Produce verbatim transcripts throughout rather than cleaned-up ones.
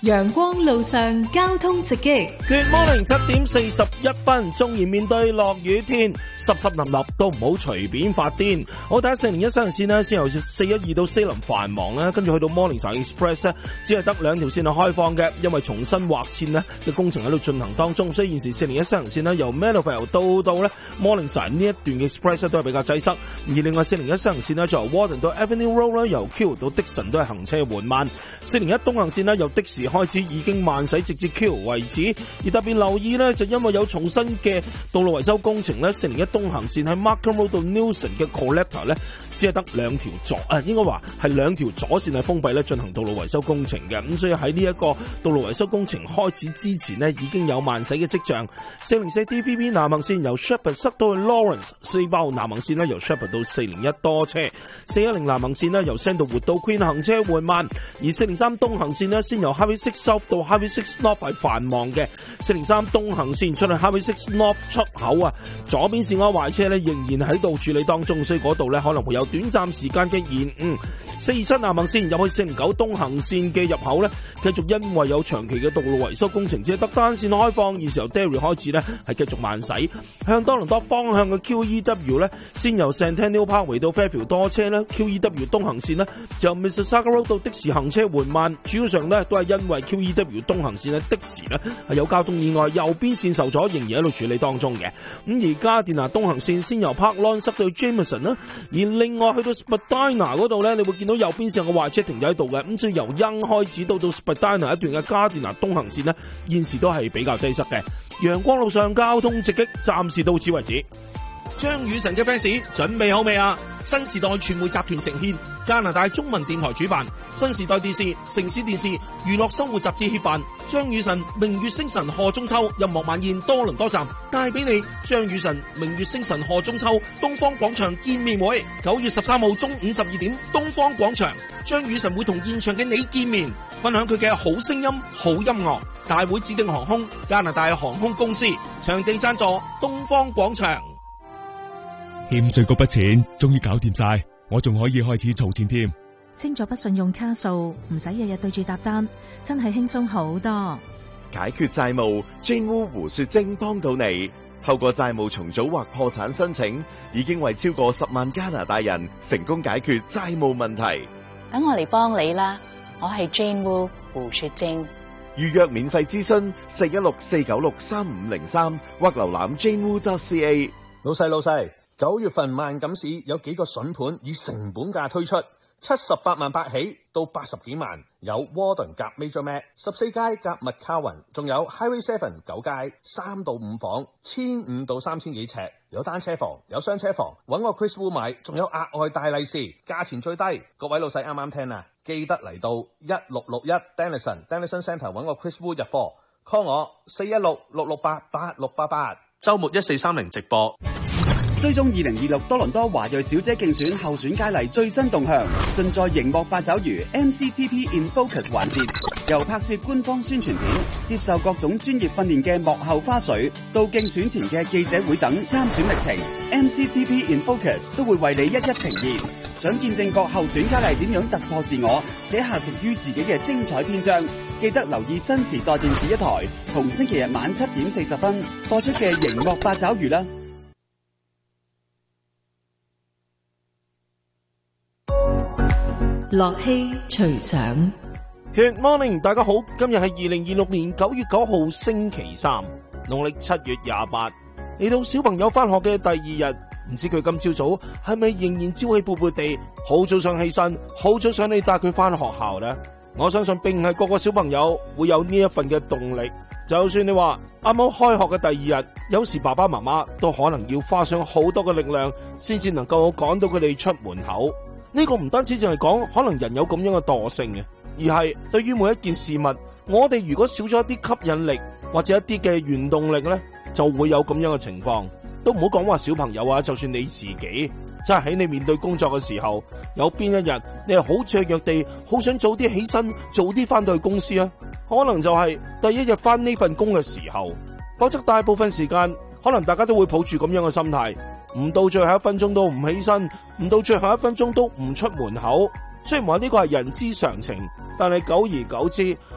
陽光路上交通直擊。 Good morning， 七點四十一分，縱然面對落雨天，濕濕立立都唔好隨便發癲。我睇下四零一西行線呢，先由四一二到西林繁忙啦，跟住去到 Morningside Express 呢，只係得兩條線係開放嘅，因為重新劃線呢嘅工程喺度進行當中，所以現時四零一西行線呢，由 Meadowvale 到到呢 Morningside 呢一段嘅 Express 都係比較擠塞。而另外四零一西行線呢，就由 Warden 到 Avenue Road 啦，由 Q 到 Dixon 都係行車緩慢。四零一東行線呢，由的士開始已經慢駛，直至 Q 為止。而特別留意呢，就因為有重新嘅道路維修工程呢，四零一東行線喺 Markham Road 到 Newson 嘅 Collector 呢，只係得兩條左啊，應該話係兩條左線係封閉咧，進行道路維修工程嘅。咁所以喺呢一個道路維修工程開始之前呢，已經有慢駛嘅跡象。四零四 D V B 南行線由 Shepherd 塞到去 Lawrence， 四八號南行線呢，由 Shepherd 到四零一多車，四一零南行線呢，由 Sandalwood 到 Queen 行車緩慢，而四零三東行線呢，先由 Highway six South 到 Highway six North 係繁忙嘅。四零三東行線出去 Highway six North 出口啊，左邊線嗰壞車呢，仍然喺度處理當中，所以嗰度呢可能會有短暫時間嘅延誤。四二七南行線入去四零九東行線嘅入口呢，繼續因為有長期嘅道路維修工程，只係得單線開放，而時由 Derry 開始呢，係繼續慢駛。向多倫多方向嘅 Q E W 呢，先由 Centennial Park 回到 Fairfield 多車呢， Q E W 東行線呢，就 Mississauga Road 到的士行車緩慢，主要上呢都係因為 Q E W 東行線呢的士呢係有交通意外，右邊線受阻，仍然喺度處理當中嘅。咁而家電拿東行線先由 Park Lawn 塞到 Jameson 啦，而另外去到 Spadina 嗰度呢，你會見到右邊線嘅壞車停咗喺度嘅。咁所以由欣開始到到 Spadina 一段嘅加電拿東行線呢，現時都係比較擠塞嘅。陽光路上交通直擊，暫時到此為止。 張雨晨嘅 fans 準備好未啊？新時代傳媒集團呈獻，加拿大中文電台主辦，新時代電視、城市電視、娛樂生活雜誌協辦，張雨晨明月星辰賀中秋音樂晚宴多倫多站帶俾你張雨晨明月星辰賀中秋東方廣場見面會，九月十三號中午十二點東方廣場，張雨晨會同現場嘅你見面，分享佢嘅好聲音、好音樂。大會指定航空加拿大航空公司，場地贊助東方廣場。 欠稅嗰筆錢終於搞掂晒，我仲可以開始儲錢添。 清咗筆信用卡數，唔使日日對住搭單，真係輕鬆好多。 解決債務 ，Jane Wu 胡雪晶幫到你。透過債務重組或破產申請，已經為超過十萬加拿大人成功解決債務問題。 等我嚟幫你啦，我係 Jane Wu 胡雪晶。 預約免費諮詢四一六四九六三五零三或瀏覽 jane wu dot c a。 老細老細。九月份萬錦市有幾個筍盤以成本價推出，七十八萬八起到八十幾萬，有 Warden 夾 Major Mac 十四街夾 McCowan， 仲有 Highway seven 九街三到五房，千五到三千幾尺，有單車房，有雙車房，揾我 Chris Wu 買，仲有額外大利是，價錢最低。各位老細啱啱聽啊，記得嚟到一六六一 Denison Denison Centre 揾我 Chris Wu 入貨 ，call 我四一六六六八八六八八。 週末一四三零直播。 追蹤二零二六多倫多華裔小姐競選候選佳麗最新動向，盡在熒幕八爪魚 M C T P in Focus 環節，由拍攝官方宣傳片、接受各種專業訓練嘅幕後花絮，到競選前嘅記者會等參選歷程 ，M C T P in Focus 都會為你一一呈現。想見證各候選佳麗點樣突破自我，寫下屬於自己嘅精彩篇章，記得留意新時代電視一台，同星期日晚七點四十分播出嘅熒幕八爪魚啦。 樂器隨想 Good morning， 大家好，今日係二零二六年九月九號星期三，農曆七月廿八，嚟到小朋友翻學嘅第二日，唔知佢今朝早係咪仍然朝氣勃勃地，好早上起身，好早上你帶佢翻學校呢？我相信並唔係個個小朋友會有呢一份嘅動力，就算你話啱啱開學嘅第二日，有時爸爸媽媽都可能要花上好多嘅力量，先至能夠趕到佢哋出門口。呢個唔單止淨係講可能人有咁樣嘅惰性嘅，而係對於每一件事物，我哋如果少咗一啲吸引力或者一啲嘅原動力呢，就會有咁樣嘅情況。都唔好講話小朋友啊，就算你自己，真係喺你面對工作嘅時候，有邊一日你係好雀躍地，好想早啲起身，早啲翻到去公司啊？可能就係第一日翻呢份工嘅時候，否則大部分時間可能大家都會抱住咁樣嘅心態。唔到最後一分鐘都唔起身，唔到最後一分鐘都唔出門口。雖然話呢個係人之常情，但係久而久之，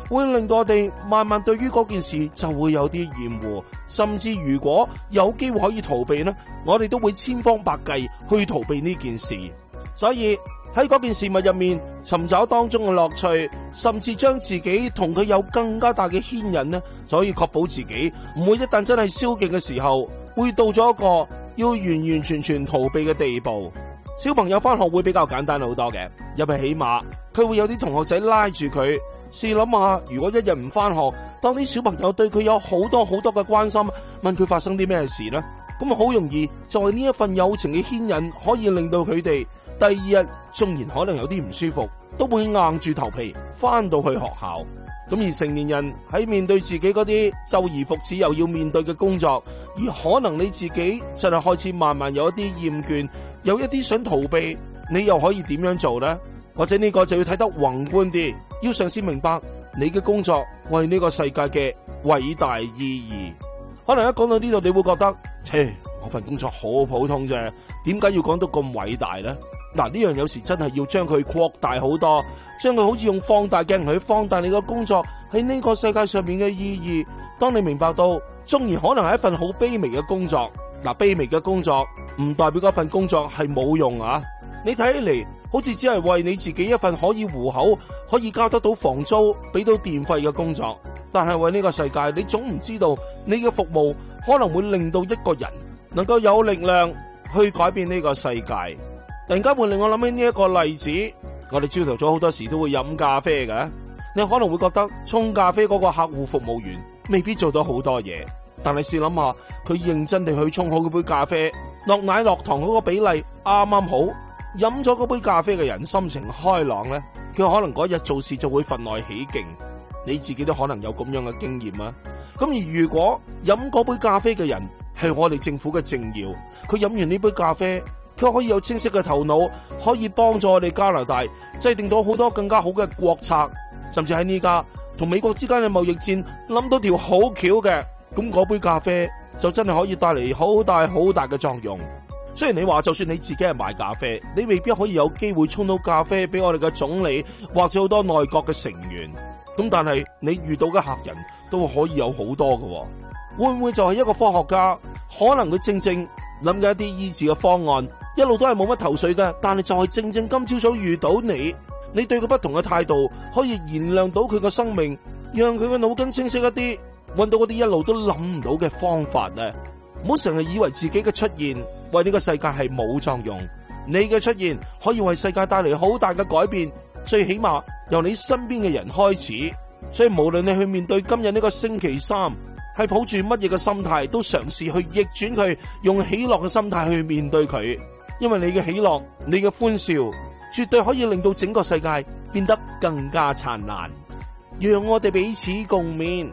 會令到我哋慢慢對於嗰件事就會有啲厭惡，甚至如果有機會可以逃避呢，我哋都會千方百計去逃避呢件事。所以喺嗰件事物入面尋找當中嘅樂趣，甚至將自己同佢有更加大嘅牽引呢，就可以確保自己唔會一旦真係消極嘅時候，會到咗一個要完完全全逃避嘅地步。小朋友翻學會比較簡單好多嘅，因為起碼佢會有啲同學仔拉住佢。試諗下，如果一日唔翻學，當啲小朋友對佢有好多好多嘅關心，問佢發生啲咩事呢？咁好容易就係呢一份友情嘅牽引，可以令到佢哋第二日縱然可能有啲唔舒服，都會硬住頭皮翻到去學校。咁而成年人喺面對自己嗰啲周而復始又要面對嘅工作，而可能你自己真係開始慢慢有一啲厭倦，有一啲想逃避，你又可以點樣做呢？或者呢個就要睇得宏觀啲，要嘗試明白你嘅工作為呢個世界嘅偉大意義。可能一講到呢度，你會覺得，切，我份工作好普通啫，點解要講到咁偉大呢？嗱，呢樣有時真係要將佢擴大好多，將佢好似用放大鏡去放大你個工作喺呢個世界上面嘅意義。當你明白到，縱然可能係一份好卑微嘅工作，嗱，卑微嘅工作唔代表嗰份工作係冇用啊！你睇起嚟好似只係為你自己一份可以糊口、可以交得到房租、俾到電費嘅工作，但係為呢個世界，你總唔知道你嘅服務可能會令到一個人能夠有力量去改變呢個世界。突然間會令我諗起呢一個例子，我哋朝頭早好多時都會飲咖啡嘅，你可能會覺得沖咖啡嗰個客戶服務員未必做到好多嘢，但係試諗下，佢認真地去沖好嗰杯咖啡，落奶落糖嗰個比例啱啱好，飲咗嗰杯咖啡嘅人心情開朗呢，佢可能嗰日做事就會分外起勁。你自己都可能有咁樣嘅經驗啊。咁而如果飲嗰杯咖啡嘅人係我哋政府嘅政要，佢飲完呢杯咖啡，佢可以有清晰嘅頭腦，可以幫助我哋加拿大制定到好多更加好嘅國策，甚至喺呢家同美國之間嘅貿易戰諗到條好橋嘅，咁嗰杯咖啡就真係可以帶嚟好大好大嘅作用。雖然你話就算你自己係賣咖啡，你未必可以有機會沖到咖啡俾我哋嘅總理或者好多內閣嘅成員，咁但係你遇到嘅客人都可以有好多嘅，會唔會就係一個科學家，可能佢正正諗嘅一啲醫治嘅方案，一路都係冇乜頭緒嘅，但係就係正正今朝早遇到你，你對佢不同嘅態度，可以燃亮到佢嘅生命，讓佢嘅腦筋清晰一啲，揾到嗰啲一路都諗唔到嘅方法咧。唔好成日以為自己嘅出現為呢個世界係冇作用，你嘅出現可以為世界帶嚟好大嘅改變，最起碼由你身邊嘅人開始。所以無論你去面對今日呢個星期三，係抱住乜嘢嘅心態，都嘗試去逆轉佢，用喜樂嘅心態去面對佢。因為你嘅喜樂，你嘅歡笑，絕對可以令到整個世界變得更加燦爛。讓我哋彼此共勉。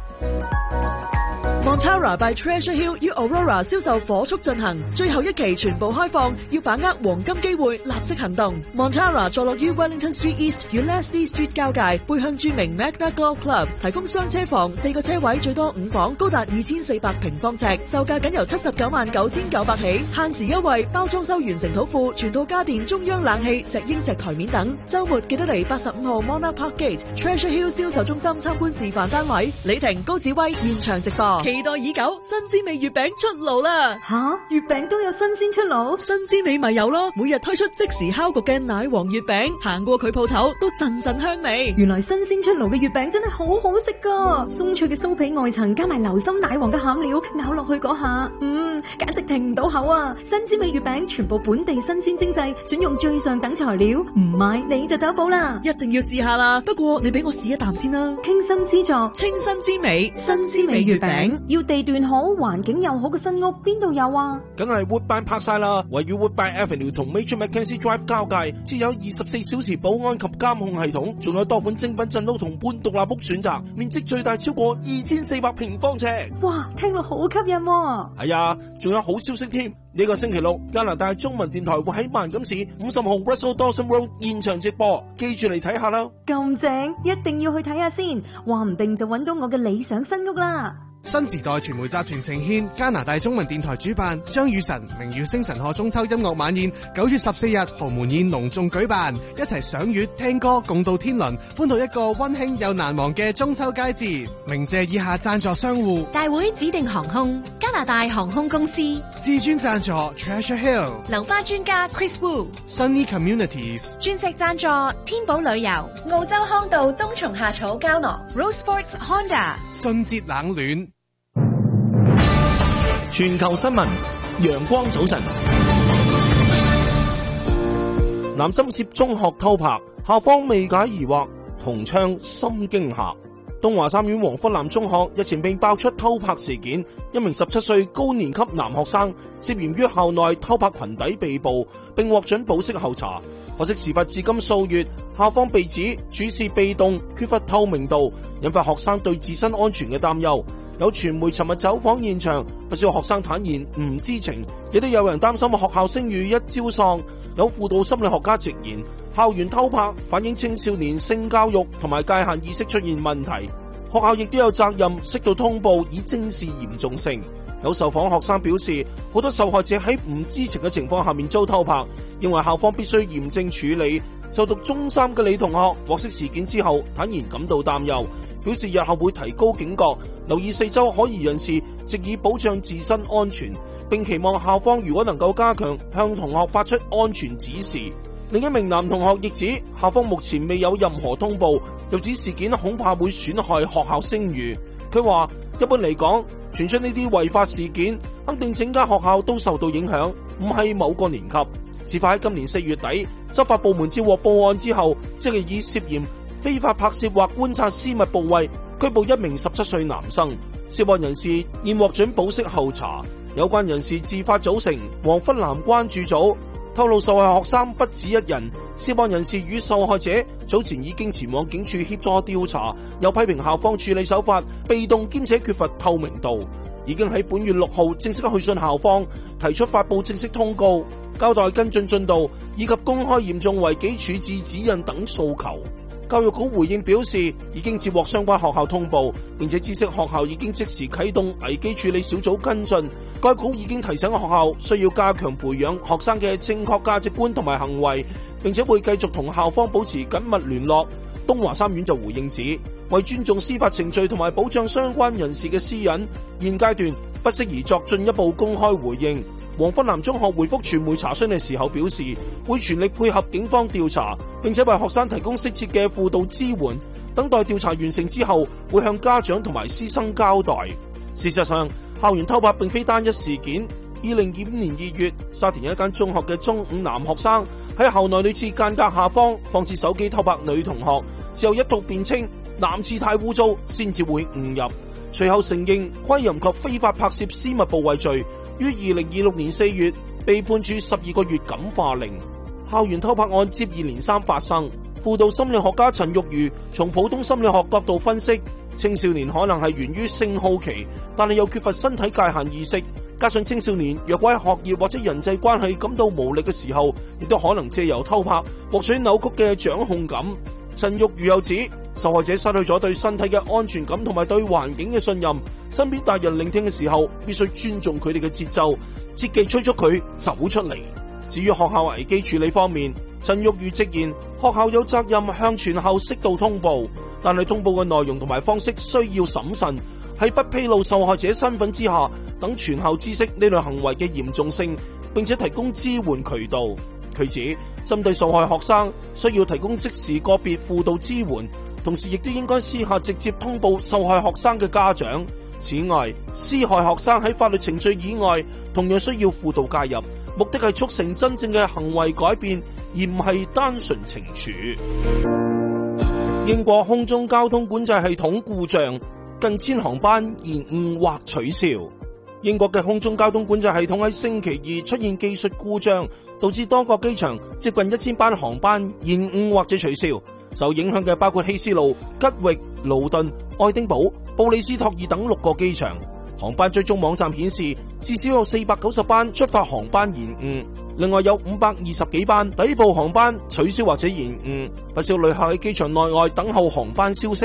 Montara by Treasure Hill 於 Aurora 銷售火速進行，最後一期全部開放，要把握黃金機會，立即行動。Montara 坐落於 Wellington Street East 與 Leslie Street 交界，背向著名 Magna Golf Club， 提供雙車房，四個車位，最多五房，高達二千四百平方尺，售價僅由七十九萬九千九百起，限時優惠，包裝修完成土庫，全套家電、中央冷氣、石英石台面等。週末記得嚟八十五號 Monarch Park Gate Treasure Hill 銷售中心參觀示範單位。李婷、高子威現場直播。期待已久，新滋味月餅出爐啦！ 吓，月餅都有新鮮出爐？ 新滋味咪有咯，每日推出即時烤焗嘅奶黃月餅，行過佢鋪頭都陣陣香味。 原來新鮮出爐嘅月餅真係好好食噶，鬆脆嘅酥皮外層加埋流心奶黃嘅餡料，咬落去嗰下，嗯，簡直停唔到口啊！新滋味月餅全部本地新鮮精製，選用最上等材料，唔買你就走寶啦！ 一定要試下啦！不過你俾我試一啖先啦。 傾心之作， 清新之美， 新滋味月餅要地段好、環境又好嘅新屋邊度有啊？ 梗係 Woodbine Parkside 啦，位於 Woodbine Avenue 同 Major Mackenzie Drive 交界，設有二十四小時保安及監控系統，仲有多款精品鎮屋同半獨立屋選擇，面積最大超過二千四百平方尺。 哇，聽落好吸引喎！ 係啊，仲有好消息添，呢、這個星期六加拿大中文電台會喺萬錦市五十號 Russell Dawson Road 現場直播，記住嚟睇下啦。 咁正，一定要去睇下先，話唔定就揾到我嘅理想新屋啦！ 新時代傳媒集團呈獻加拿大中文電台主辦張雨晨明月星辰賀中秋音樂晚宴，九月十四日豪門宴隆重舉辦，一齊賞月聽歌共度天倫，歡度一個溫馨又難忘嘅中秋佳節。鳴謝以下贊助商戶： 大會指定航空、加拿大航空公司、 至尊贊助 Treasure Hill、 流花專家 Chris Wu、Sunny Communities、 鑽石贊助天寶旅遊、澳洲康道冬蟲夏草膠囊、Rose Sports Honda、 信節冷暖。 全球新聞，陽光早晨。南深涉中學偷拍，校方未解疑惑，同窗心驚嚇。東華三院黃笏南中學日前被爆出偷拍事件，一名十七歲高年級男學生涉嫌於校內偷拍裙底被捕，並獲准保釋候查。可惜事發至今數月，校方被指處事被動，缺乏透明度，引發學生對自身安全嘅擔憂。有傳媒尋日走訪現場，不少學生坦言唔知情，亦都有人擔心學校聲譽一朝喪。有輔導心理學家直言，校園偷拍反映青少年性教育同埋界限意識出現問題，學校亦都有責任適度通報以正視嚴重性。有受訪學生表示，好多受害者喺唔知情嘅情況下面遭偷拍，認為校方必須嚴正處理。就讀中三嘅李同學獲悉事件之後，坦言感到擔憂，表示日後會提高警覺，留意四周可疑人士，藉以保障自身安全，並期望校方如果能夠加強向同學發出安全指示。另一名男同學亦指，校方目前未有任何通報，又指事件恐怕會損害學校聲譽。佢話一般嚟講，傳出呢啲違法事件，肯定整間學校都受到影響，唔係某個年級。事發喺今年四月底，執法部門接獲報案之後，即係以涉嫌非法拍攝或觀察私密部位拘捕一名十七歲男生。涉案人士現獲准保釋候查。有關人士自發組成黃笏南關注組，透露受害學生不止一人。涉案人士與受害者早前已經前往警署協助調查，又批評校方處理手法被動兼且缺乏透明度，已經喺本月六號正式去信校方，提出發布正式通告，交代跟進進度以及公開嚴重違紀處置指引等訴求。教育局回應表示，已經接獲相關學校通報，並且知悉學校已經即時啟動危機處理小組跟進。該局已經提醒學校需要加強培養學生嘅正確價值觀同埋行為，並且會繼續同校方保持緊密聯絡。東華三院就回應指，為尊重司法程序同埋保障相關人士嘅私隱，現階段不適宜作進一步公開回應。黃笏南中學回覆傳媒查詢嘅時候表示，會全力配合警方調查，並且為學生提供適切嘅輔導支援。等待調查完成之後，會向家長同埋師生交代。事實上，校園偷拍並非單一事件。二零二五年二月，沙田一間中學嘅中五男學生喺校內女廁間隔下方放置手機偷拍女同學，事後一度辯稱男廁太污糟，先至會誤入。隨後承認窺淫及非法拍攝私密部位罪，於二零二六年四月被判處十二個月感化令。校園偷拍案接二連三發生，輔導心理學家陳玉如從普通心理學角度分析，青少年可能係源於性好奇，但係又缺乏身體界限意識，加上青少年若果喺學業或者人際關係感到無力嘅時候，亦都可能借由偷拍獲取扭曲嘅掌控感。陳玉如又指，受害者失去咗對身體嘅安全感同埋對環境嘅信任，身邊大人聆聽嘅時候必須尊重佢哋嘅節奏，切忌催促佢走出嚟。至於學校危機處理方面，陳玉如直言，學校有責任向全校適度通報，但係通報嘅內容同埋方式需要審慎，喺不披露受害者身份之下，等全校知悉呢類行為嘅嚴重性，並且提供支援渠道。佢指，針對受害學生，需要提供即時個別輔導支援，同時亦都應該私下直接通報受害學生嘅家長。此外，施害學生喺法律程序以外，同樣需要輔導介入，目的係促成真正嘅行為改變，而唔係單純懲處。英國空中交通管制系統故障，近千航班延誤或取消。英國嘅空中交通管制系統喺星期二出現技術故障，導致多個機場接近一千班航班延誤或者取消。受影響嘅包括希斯路、吉域、勞頓、愛丁堡、布里斯托爾等六個機場。航班追蹤網站顯示，至少有四百九十班出發航班延誤，另外有五百二十幾班底部航班取消或者延誤。不少旅客喺機場內外等候航班消息。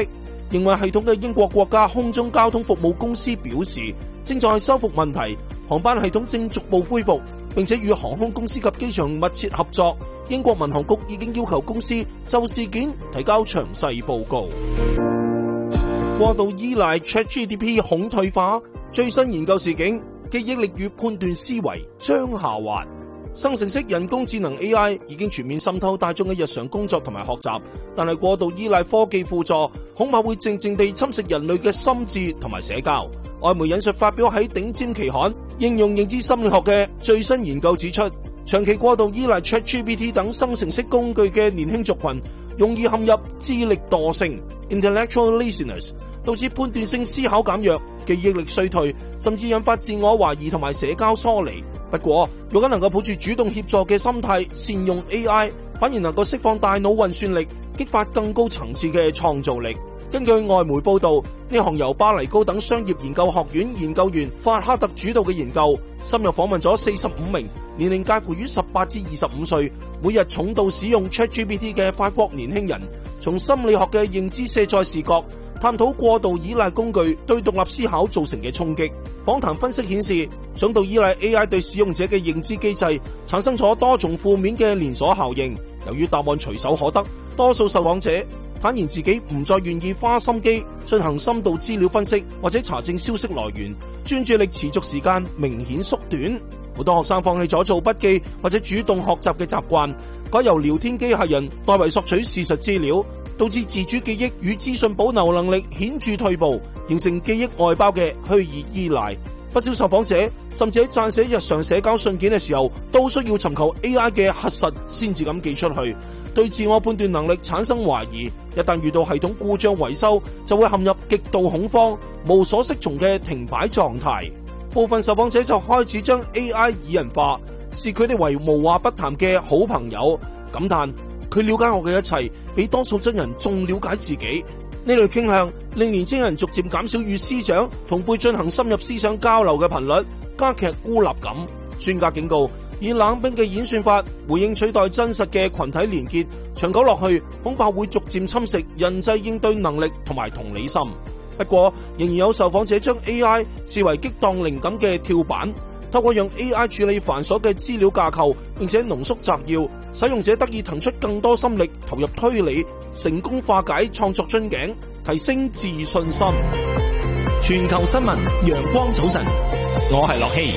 營運系統嘅英國國家空中交通服務公司表示，正在修復問題，航班系統正逐步恢復，並且與航空公司及機場密切合作。英國民航局已經要求公司就事件提交詳細報告。過度依賴 ChatGPT 恐退化，最新研究示警，記憶力與判斷思維將下滑。生成式人工智能 A I 已經全面滲透大眾嘅日常工作同埋學習，但係過度依賴科技輔助，恐怕會靜靜地侵蝕人類嘅心智同埋社交。外媒引述發表喺頂尖期刊《應用認知心理學》嘅最新研究指出，長期過度依賴 ChatGPT 等生成式工具嘅年輕族群，容易陷入智力惰性 （intellectual laziness）， 導致判斷性思考減弱、記憶力衰退，甚至引發自我懷疑同埋社交疏離。不過，如果能夠抱住主動協助嘅心態，善用 A I， 反而能夠釋放大腦運算力，激發更高層次嘅創造力。根據外媒報道，呢項由巴黎高等商業研究學院研究員法克特主導嘅研究，深入訪問咗四十五名年齡介乎於十八至二十五歲，每日重度使用 ChatGPT 嘅法國年輕人，從心理學嘅認知卸載視角，探討過度依賴工具對獨立思考造成嘅衝擊。訪談分析顯示，重度依賴 A I 對使用者嘅認知機制產生咗多重負面嘅連鎖效應。由於答案隨手可得，多數受訪者坦言自己唔再願意花心機進行深度資料分析或者查證消息來源，專注力持續時間明顯縮短。好多學生放棄咗做筆記或者主動學習嘅習慣，改由聊天機械人代為索取事實資料，導致自主記憶與資訊保留能力顯著退步，形成記憶外包嘅虛擬依賴。不少受訪者甚至喺撰寫日常社交信件嘅時候，都需要尋求 A I 嘅核實先至咁寄出去，對自我判斷能力產生懷疑。一旦遇到系統故障維修，就會陷入極度恐慌、無所適從嘅停擺狀態。部分受訪者就開始將 A I 擬人化，視佢哋為無話不談嘅好朋友，感嘆佢了解我嘅一切，比多數真人仲了解自己。呢類傾向令年輕人逐漸減少與師長同輩進行深入思想交流嘅頻率，加劇孤立感。專家警告，以冷冰嘅演算法回應取代真實嘅群體連結，長久落去恐怕會逐漸侵蝕人際應對能力同埋同理心。不過，仍然有受訪者將 A I 視為激盪靈感嘅跳板，透過讓 A I 處理繁瑣嘅資料架構，並且濃縮摘要，使用者得以騰出更多心力投入推理，成功化解創作樽頸，提升自信心。 全球新聞陽光早晨，我係樂希。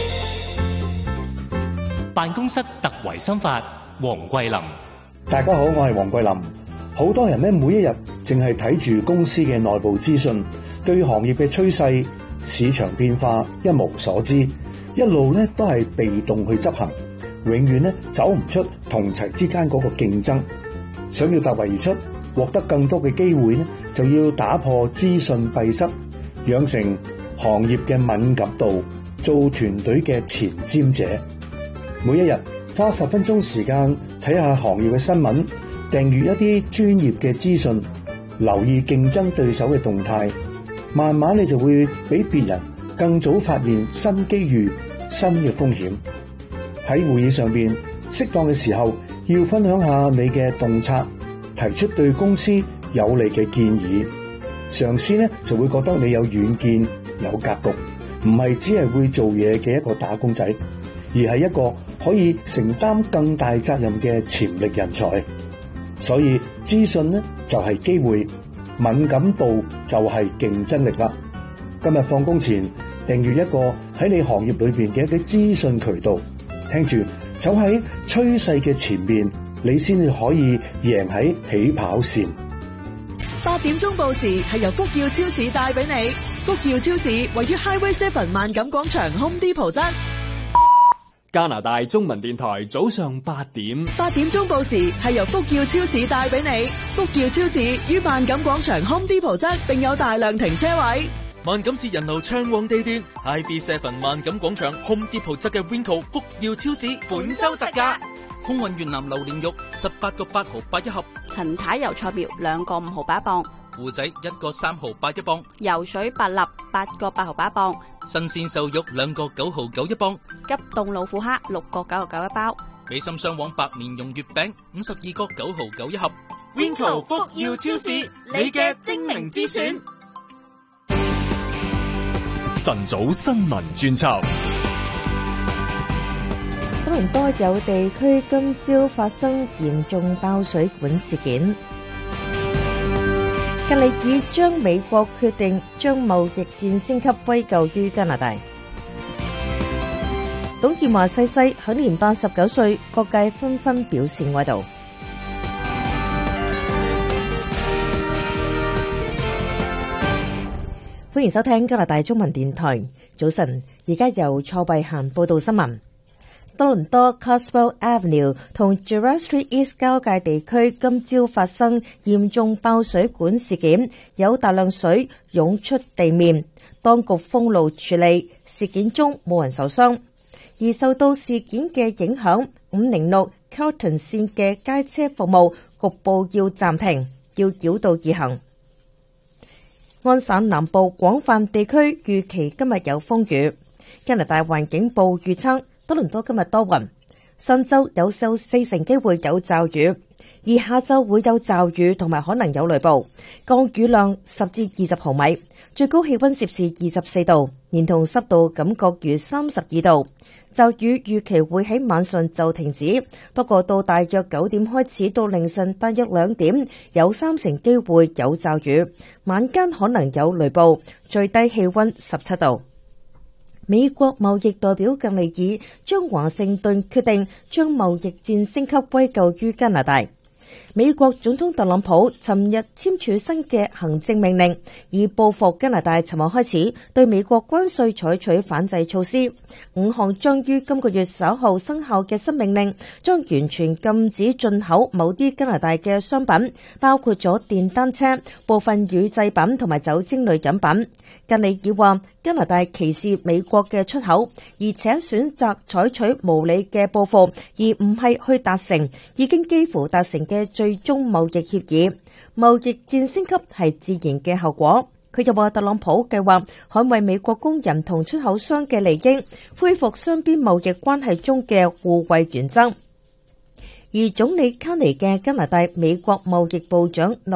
辦公室突圍心法，黃桂林。 大家好，我係黃桂林。好多人呢，每一日淨係睇住公司嘅內部資訊，對行業嘅趨勢、市場變化一無所知，一路呢都係被動去執行，永遠呢走唔出同齊之間嗰個競爭。想要突圍而出，獲得更多嘅機會呢，就要打破資訊閉塞，養成行業嘅敏感度，做團隊嘅前瞻者。每一日花十分鐘時間睇下行業嘅新聞，訂閱一啲專業嘅資訊，留意競爭對手嘅動態，慢慢你就會比別人更早發現新機遇、新嘅風險。喺會議上邊，適當嘅時候要分享下你嘅洞察，提出對公司有利嘅建議。上司呢就會覺得你有遠見、有格局，唔係只係會做嘢嘅一個打工仔，而係一個可以承擔更大責任嘅潛力人才。所以資訊呢就係機會，敏感度就係競爭力啦。今日放工前訂閱一個喺你行業裏邊嘅一啲資訊渠道，聽住走喺趨勢嘅前面，你先至可以贏喺起跑線。 八點鐘報時係由福耀超市帶俾你。福耀超市位於 Highway Seven 萬錦廣場 Home Depot 側。 加拿大中文電台早上八點。 八點鐘報時係由福耀超市帶俾你。福耀超市於萬錦廣場 Home Depot 側，並有大量停車位。 萬錦市人流暢旺地段 ，I B Seven 萬錦廣場 Home Depot 側嘅 Winco 福耀超市本周特價，空運越南榴蓮肉十八個八毫八一盒， 陳太油菜苗兩個五毫八一磅， 胡仔一個三毫八一磅， 游水白粒八個八毫八一磅， 新鮮瘦肉兩個九毫九一磅， 急凍老虎蝦六個九毫九一包， 美心雙黃白蓮蓉月餅五十二個九毫九一盒。 Winco 福耀超市，你嘅精明之選。 晨早新聞專輯。 多倫多有地區今朝發生嚴重爆水管事件。格里爾將美國決定將貿易戰升級歸咎於加拿大。董建華逝世，享年八十九歲，各界紛紛表示哀悼。歡迎收聽加拿大中文電台。早晨，而家由蔡慧嫻報道新聞。多倫多 Caswell Avenue 同 Gerrard Street East 交界地區今朝發生嚴重爆水管事件，有大量水湧出地面，當局封路處理，事件中冇人受傷。而受到事件嘅影響，五零六 Carlton 線嘅街車服務局部要暫停，要繞道而行。安省南部廣泛地區預期今日有風雨。加拿大環境部預測多倫多今日多雲，上晝有數四成機會有驟雨，而下晝會有驟雨同埋可能有雷暴，降雨量十至二十毫米，最高氣溫攝氏二十四度，連同濕度感覺逾三十二度。驟雨預期會喺晚上就停止，不過到大約九點開始到凌晨大約兩點，有三成機會有驟雨，晚間可能有雷暴，最低氣溫十七度。美國貿易代表格里爾將華盛頓決定將貿易戰升級歸咎於加拿大。美國總統特朗普尋日簽署新嘅行政命令，以報復加拿大尋日開始對美國關稅採取反制措施。五項將於今個月稍後生效嘅新命令，將完全禁止進口某啲加拿大嘅商品，包括咗電單車、部分乳製品同埋酒精類飲品。格里爾話，加拿大歧視美國嘅出口，而且選擇採取無理嘅報復，而唔係去達成已經幾乎達成嘅最終貿易協議。貿易戰升級係自然嘅後果。佢又話，特朗普計劃捍衛美國工人同出口商嘅利益，恢復雙邊貿易關係中嘅互惠原則。而總理卡尼嘅加拿大美國貿易部長立